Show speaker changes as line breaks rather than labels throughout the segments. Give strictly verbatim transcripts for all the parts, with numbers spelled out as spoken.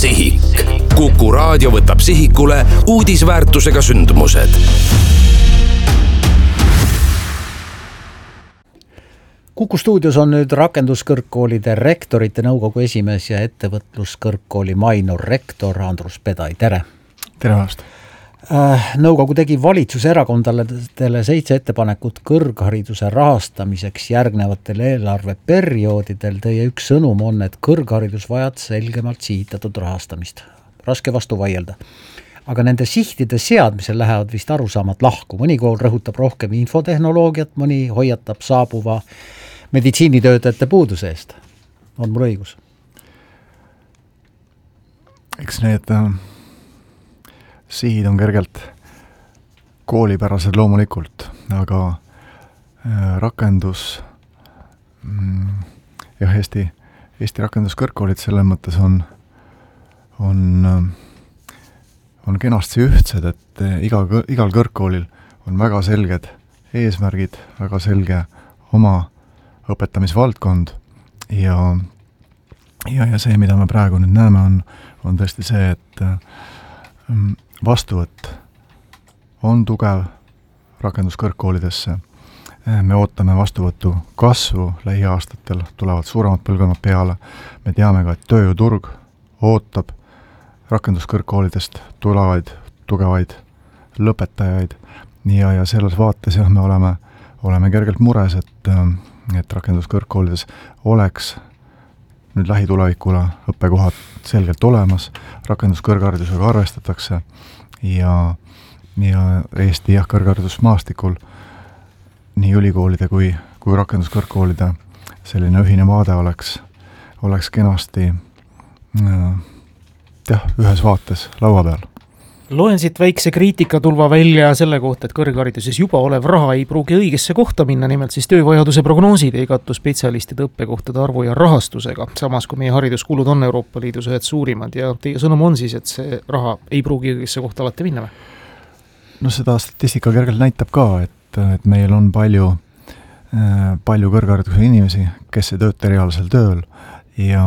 Sihik. Kuku raadio võtab sihikule uudisväärtusega sündmused.
Kuku stuudios on nüüd rakenduskõrgkoolide rektorite nõukogu esimees ja ettevõtluskõrgkooli Mainor rektor Andrus Pedai. Tere!
Tere vast!
Nõukogu tegi valitsuse erakondadele seitse ettepanekut kõrghariduse rahastamiseks järgnevatel eelarveperioodidel. Teie üks sõnum on, et kõrgharidus vajad selgemalt sihitatud rahastamist. Raske vastu vaielda. Aga nende sihtide seadmisel lähevad vist arusaamad lahku. Mõni kool rõhutab rohkem infotehnoloogiat, mõni hoiatab saabuva meditsiinitöötajate puuduse eest. On mul õigus?
Eks need äh, sihid on kergelt koolipärased loomulikult, aga äh, rakendus mm, jah, Eesti, Eesti rakenduskõrgkoolid selles mõttes on on äh, on kenasti ühtsed, et iga, igal kõrgkoolil on väga selged eesmärgid, väga selge oma õpetamisvaldkond ja, ja, ja see, mida me praegu nüüd näeme, on, on tõesti see, et vastuvõtt on tugev rakenduskõrgkoolidesse. Me ootame vastuvõtu kasvu lähiaastatel, tulevad suuremad põlvkonnad peale. Me teame ka, et tööjõuturg ootab rakenduskõrgkoolidest tulevaid, tugevaid lõpetajaid ja, ja selles vaates jah, me oleme, oleme kergelt mures, et, et rakenduskõrgkoolides oleks nüüd lähitulevikule õppekohad selgelt olemas, rakenduskõrgharidusega arvestatakse ja, ja Eesti jah, kõrgharidusmaastikul nii ülikoolide kui, kui rakenduskõrgkoolide selline ühine vaade oleks, oleks kenasti äh, jah, ühes vaates laua peal.
Loen siit väikse kriitikatulva välja selle kohta, et kõrghariduses juba olev raha ei pruugi õigesse kohta minna, nimelt siis töövajaduse prognoosid ei kattu spetsialistide õppekohtade arvu ja rahastusega, samas kui meie hariduskulud on Euroopa Liidus ühed suurimad ja teie sõnum on siis, et see raha ei pruugi õigesse kohta alati minna?
No seda statistika kergelt näitab ka, et, et meil on palju, palju kõrghariduse inimesi, kes ei tööta reaalsel tööl ja,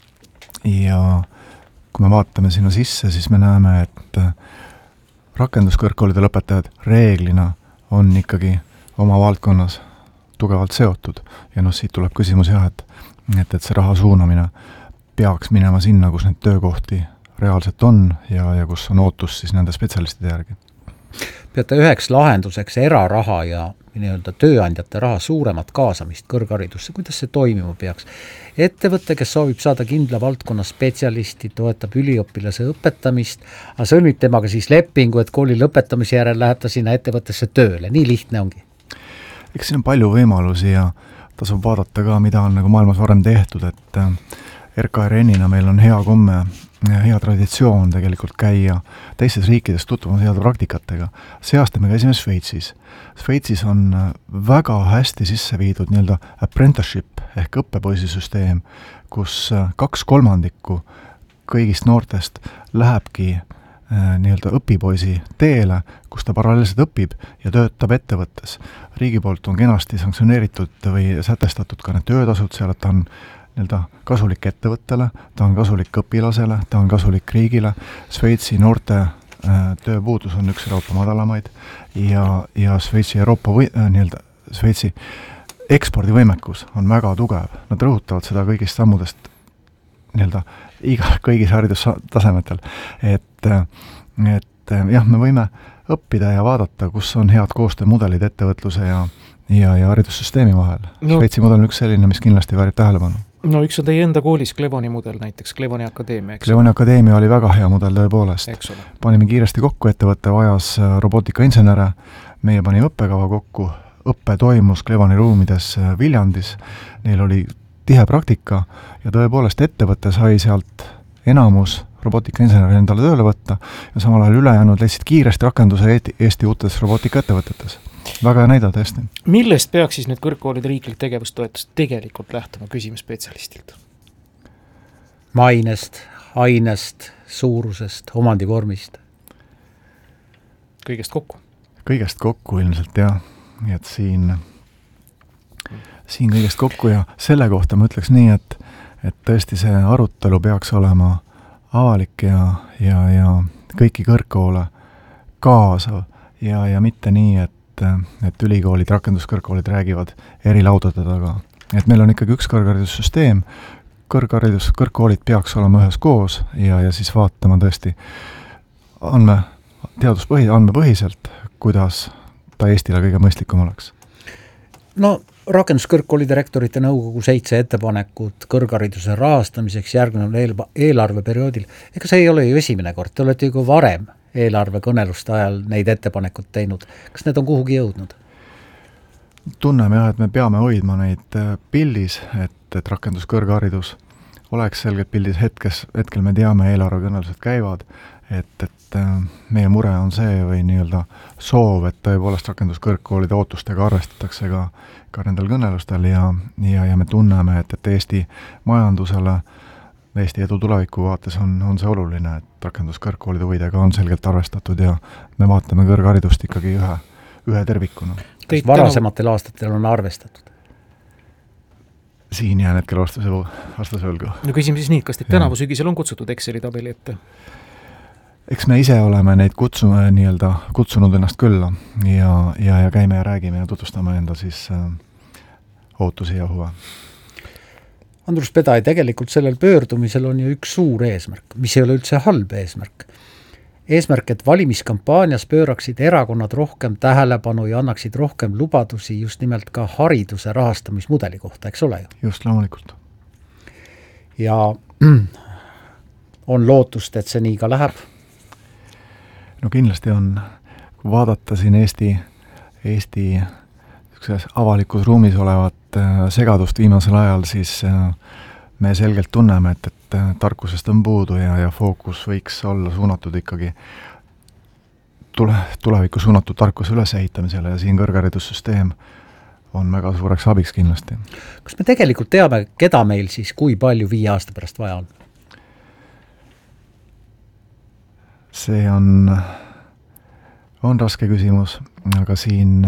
ja kui me vaatame sinna sisse, siis me näeme, et rakenduskõrgkoolide lõpetajad reeglina on ikkagi oma valdkonnas tugevalt seotud. Ja noh, siit tuleb küsimus jah, et, et, et see raha suunamine peaks minema sinna, kus need töökohti reaalselt on ja, ja kus on ootus siis nende spetsialistide järgi.
Peate üheks lahenduseks eraraha ja nii-öelda tööandjate raha suuremat kaasamist kõrgharidusse. Kuidas see toimima peaks? Ettevõte, kes soovib saada kindla valdkonna spetsialisti, toetab üliõpilase õpetamist, aga sõlmib temaga siis lepingu, et kooli lõpetamise järel läheb ta sinna ettevõttesse tööle. Nii lihtne ongi.
Eks siin on palju võimalusi ja tasub vaadata ka, mida on nagu maailmas varem tehtud, et R K R N-ina meil on hea komme, hea traditsioon tegelikult käia teistes riikides tutvumas heade praktikatega. See aasta me käisime Šveitsis. Šveitsis on väga hästi sisse viidud nii-öelda apprenticeship ehk õppepoisisüsteem, kus kaks kolmandikku kõigist noortest lähebki nii-öelda õpipoisi teele, kus ta paralleelselt õpib ja töötab ettevõttes. Riigi poolt on kenasti sanktsioneeritud või sätestatud ka need töötasud seal, et ta on nii-öelda kasulik ettevõttele, ta on kasulik õpilasele, ta on kasulik riigile. Šveitsi noorte äh, tööpuudus on üks Euroopa madalamaid ja, ja Šveitsi Euroopa või, äh, nii-öelda Šveitsi ekspordivõimekus on väga tugev. Nad rõhutavad seda kõigist sammudest nii-öelda iga, kõigis haridustasemetel. Et, et jah, me võime õppida ja vaadata, kus on head koostöömudelid ettevõtluse ja, ja, ja haridussüsteemi vahel. No. Šveitsi mudel on üks selline, mis kindlasti väärib tähelepanu.
No üks on teie enda koolis Clevoni mudel näiteks, Clevoni Akadeemia.
Clevoni Akadeemia oli väga hea mudel tõepoolest. Panime kiiresti kokku, ettevõtte vajas robootikainsenere, meie panime õppekava kokku, õppe toimus Clevoni ruumides Viljandis, neil oli tihe praktika ja tõepoolest ettevõte sai sealt enamus robootikainseneri endale tööle võtta ja samal ajal ülejäänud leidsid kiiresti rakenduse Eesti, Eesti uutes robootikaettevõtetes. Väga näida tõesti.
Millest peaks siis nüüd kõrgkoolide riiklik tegevustoetus tegelikult lähtuma küsimuspetsialistilt?
Mainest, ainest, suurusest, omandivormist?
Kõigest kokku?
Kõigest kokku ilmselt jah. Nii et siin, siin kõigest kokku ja selle kohta ma ütleks nii, et, et tõesti see arutelu peaks olema avalik ja, ja, ja kõiki kõrgkoole kaasav ja, ja mitte nii, et, et ülikoolid, rakenduskõrgkoolid räägivad eri laudade taga. Et meil on ikkagi üks kõrgharidussüsteem, kõrgharidus, kõrgkoolid peaks olema ühes koos ja, ja siis vaatama tõesti andme, teaduspõhi, andmepõhiselt, kuidas ta Eestile kõige mõistlikum oleks.
No rakenduskõrgkoolide rektorite nõukogu seitse ettepanekut kõrghariduse rahastamiseks järgneval eelarveperioodil. Ega see ei ole ju esimene kord, te olete ju varem eelarvekõneluste ajal neid ettepanekut teinud. Kas need on kuhugi jõudnud?
Tunneme jah, et me peame hoidma neid pildis, et, et rakenduskõrgharidus oleks selgelt pildis hetkes, hetkel me teame, eelarvekõnelused käivad, et, et meie mure on see või nii-öelda soov, et tõepoolest rakenduskõrgkoolide ootustega arvestatakse ka, ka nendel kõnelustel ja, ja, ja me tunneme, et, et Eesti majandusele, Eesti edu tuleviku vaates on, on see oluline, et rakenduskõrgkoolide huvidega on selgelt arvestatud ja me vaatame kõrgharidust ikkagi ühe, ühe tervikuna.
Kas varasematel aastatel on arvestatud?
Siin jään hetkel vastase, vastase õlgu.
No küsime siis nii, kas teid tänavu sügisel on kutsutud Exceli tabeli ette?
Eks me ise oleme neid kutsume, nii-öelda kutsunud ennast külla ja, ja, ja käime ja räägime ja tutvustame enda siis äh, ootusi ja huve.
Andrus Pedai, tegelikult sellel pöördumisel on ju üks suur eesmärk, mis ei ole üldse halb eesmärk. Eesmärk, et valimiskampaanias pööraksid erakonnad rohkem tähelepanu ja annaksid rohkem lubadusi just nimelt ka hariduse rahastamismudeli kohta, eks ole ju?
Just, loomulikult.
Ja on lootust, et see nii ka läheb?
No kindlasti on, kui vaadata siin Eesti, Eesti avalikus ruumis olevat segadust viimasel ajal, siis me selgelt tunneme, et, et tarkusest on puudu ja, ja fookus võiks olla suunatud ikkagi tule, tulevikku suunatud tarkuse ülesehitamisele ja siin kõrgharidussüsteem on väga suureks abiks kindlasti.
Kas me tegelikult teame, keda meil siis kui palju viie aasta pärast vaja on?
See on, on raske küsimus, aga siin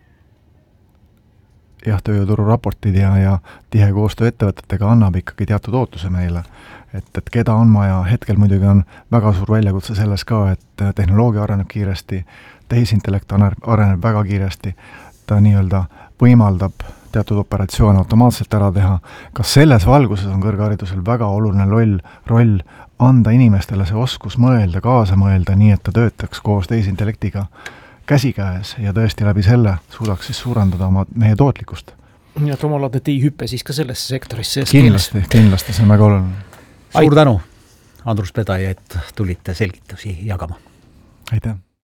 jah, tööjõuturu raportid ja, ja tihe koostöö ettevõtetega annab ikkagi teatud ootuse meile, et, et keda on maja. Hetkel muidugi on väga suur väljakutse selles ka, et tehnoloogia areneb kiiresti, tehisintellekt areneb väga kiiresti, ta nii-öelda võimaldab teatud operatsioone automaatselt ära teha. Kas selles valguses on kõrgharidusel väga oluline roll, roll anda inimestele see oskus mõelda, kaasa mõelda, nii et ta töötaks koos tehisintellektiga käsikäes ja tõesti läbi selle suudaks siis suurendada oma meie tootlikkust.
Ja et omal laadne ei hüppe siis ka sellesse sektorisse.
Kindlasti, kindlasti, see on väga oluline.
Suur tänu, Andrus Pedai, et tulite selgitusi jagama.
Aitäh.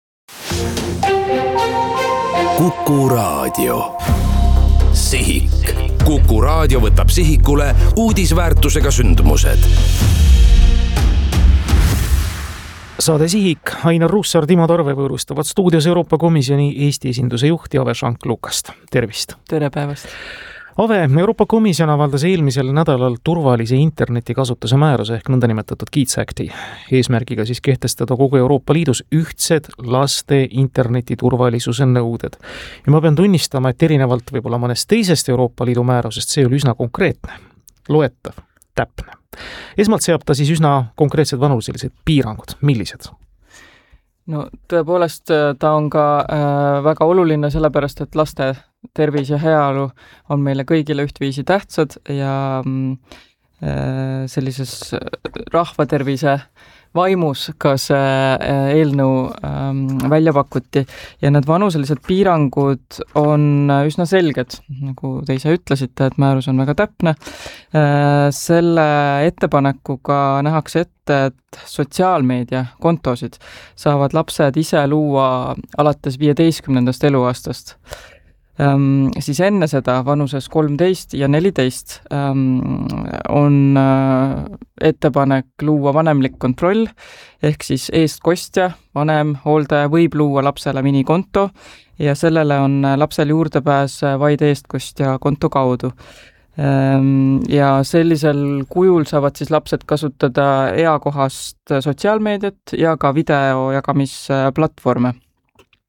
Kuku Raadio. Sihik. Kuku Raadio võtab sihikule uudisväärtusega sündmused.
Saade Sihik, Ainar Ruussaar, Timo Tarve võõrustavad stuudios Euroopa Komisjoni Eesti esinduse juhti Ave Šank-Lukast. Tervist!
Tere päevast!
Ave, Euroopa Komisjon avaldas eelmisel nädalal turvalise interneti kasutuse määruse ehk nõndanimetatud Kids Acti, eesmärgiga siis kehtestada kogu Euroopa Liidus ühtsed laste interneti turvalisuse nõuded. Ja ma pean tunnistama, et erinevalt võib-olla mõnest teisest Euroopa Liidu määrusest see oli üsna konkreetne, loetav, täpne. Esmalt seab ta siis üsna konkreetsed vanuselised piirangud. Millised?
No tõepoolest ta on ka äh, väga oluline sellepärast, et laste tervis ja heaolu on meile kõigile ühtviisi tähtsad ja äh, sellises rahvatervise vaimus ka see eelnõu ähm, välja pakuti ja need vanuselised piirangud on üsna selged, nagu te ise ütlesite, et määrus on väga täpne. Äh, selle ettepanekuga nähakse ette, et sotsiaalmeedia kontosid saavad lapsed ise luua alates viieteistkümnendast eluaastast. Ähm, siis enne seda vanuses kolmteist ja neliteist ähm, on äh, ettepanek luua vanemlik kontroll, ehk siis eestkostja, vanem, hooldaja võib luua lapsele minikonto ja sellele on lapsel juurdepääs vaid eestkostja konto kaudu. Ähm, ja sellisel kujul saavad siis lapsed kasutada eakohast sotsiaalmeediat ja ka video jagamisplatvorme.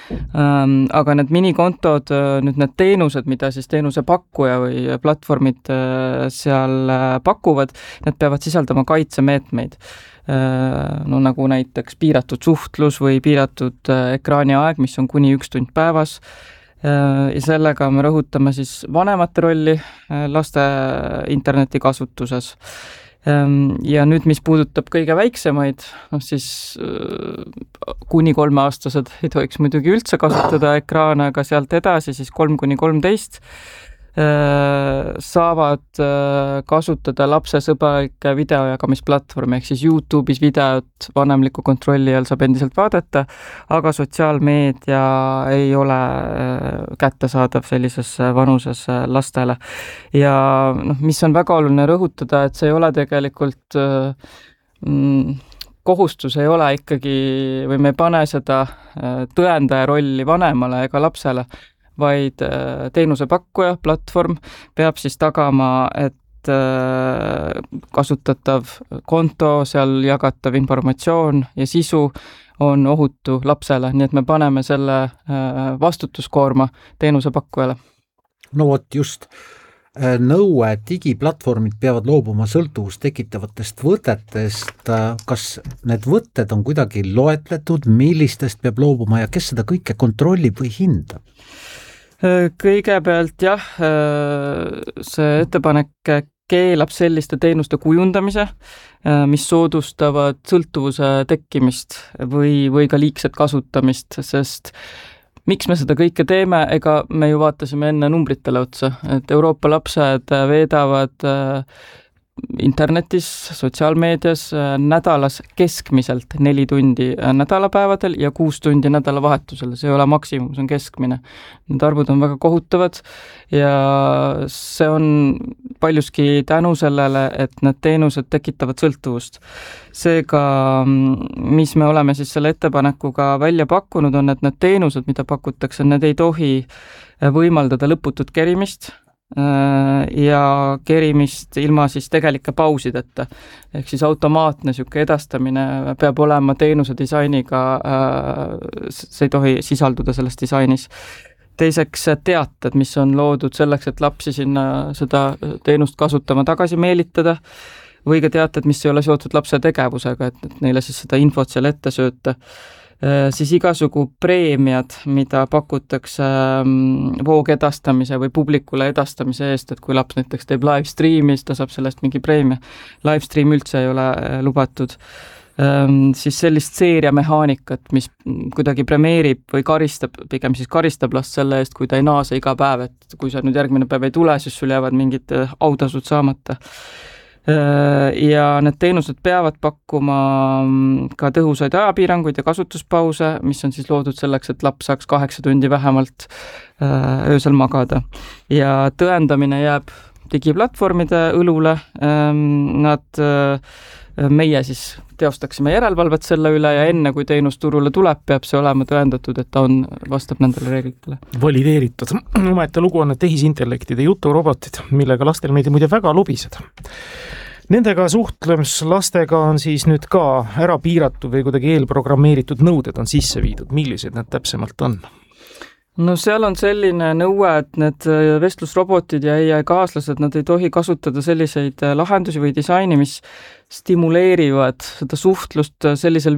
Aga need minikontod, nüüd need teenused, mida siis teenusepakkuja või platvormid seal pakuvad, need peavad sisaldama kaitsemeetmeid. No nagu näiteks piiratud suhtlus või piiratud ekraaniaeg, mis on kuni üks tund päevas. Ja sellega me rõhutame siis vanemate rolli laste interneti kasutuses. Ja nüüd, mis puudutab kõige väiksemaid, no siis kuni kolmeaastased ei tohiks muidugi üldse kasutada ekraane, aga sealt edasi siis kolm kuni kolmteist saavad kasutada lapsesõbralikke videojagamisplatvormi, ehk siis YouTube'is videot vanemliku kontrolli all saab endiselt vaadata, aga sotsiaalmeedia ei ole kättesaadav sellises vanuses lastele. Ja noh, mis on väga oluline rõhutada, et see ei ole tegelikult mm, kohustus ei ole ikkagi, või me ei pane seda tõendaja rolli vanemale ega lapsele, vaid teenusepakkuja, platvorm peab siis tagama, et kasutatav konto, seal jagatav informatsioon ja sisu on ohutu lapsele, nii et me paneme selle vastutuskoorma teenusepakkujale.
No vot just, nõue digiplatvormid peavad loobuma sõltuvust tekitavatest võtetest. Kas need võtted on kuidagi loetletud, millistest peab loobuma ja kes seda kõike kontrollib või hindab?
Kõigepealt jah, see ettepanek keelab selliste teenuste kujundamise, mis soodustavad sõltuvuse tekkimist või, või ka liigset kasutamist, sest miks me seda kõike teeme, ega me ju vaatasime enne numbritele otsa, et Euroopa lapsed veedavad internetis, sotsiaalmeedias nädalas keskmiselt neli tundi nädalapäevadel ja kuus tundi nädalavahetusel. See ei ole maksimum, see on keskmine. Need arvud on väga kohutavad ja see on paljuski tänu sellele, et need teenused tekitavad sõltuvust. Seega, mis me oleme siis selle ettepanekuga välja pakkunud, on, et need teenused, mida pakutakse, need ei tohi võimaldada lõputut kerimist, ja kerimist ilma siis tegelike pausideta. Ehk siis automaatne siuke edastamine peab olema teenuse disainiga, see ei tohi sisalduda selles disainis. Teiseks teated, mis on loodud selleks, et lapsi sinna seda teenust kasutama tagasi meelitada, või ka teated, mis ei ole seotud lapse tegevusega, et neile siis seda infot seal ette sööta. Siis igasugu preemiad, mida pakutakse voogedastamise või publikule edastamise eest, et kui laps näiteks teeb live streami, siis ta saab sellest mingi preemia. Live stream üldse ei ole lubatud. Siis sellist seeriamehaanikat, mis kuidagi premeerib või karistab, pigem siis karistab last selle eest, kui ta ei naase iga päev, et kui sa nüüd järgmine päev ei tule, siis sul jäävad mingid autasud saamata. Ja need teenused peavad pakkuma ka tõhusaid ajapiiranguid ja kasutuspause, mis on siis loodud selleks, et laps saaks kaheksa tundi vähemalt öösel magada. Ja tõendamine jääb digiplatvormide õlule. Nad, meie siis teostaksime järelevalvet selle üle ja enne, kui teenus turule tuleb, peab see olema tõendatud, et ta on, vastab nendele reeglitele.
Valideeritud. Omaette lugu on need tehisintellektide juturobotid, millega lastel meid muide väga lobised. Nendega suhtlems lastega on siis nüüd ka ära piiratud või kuidagi eelprogrammeeritud nõuded on sisse viidud. Millised need täpsemalt on?
No seal on selline nõue, et need vestlusrobotid ja A I kaaslased, nad ei tohi kasutada selliseid lahendusi või disaini, mis stimuleerivad seda suhtlust sellisel